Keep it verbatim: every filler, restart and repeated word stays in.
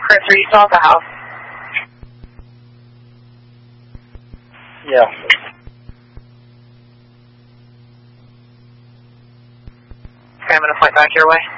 Chris, are you still at the house? Yeah. Okay, I'm going to point back your way.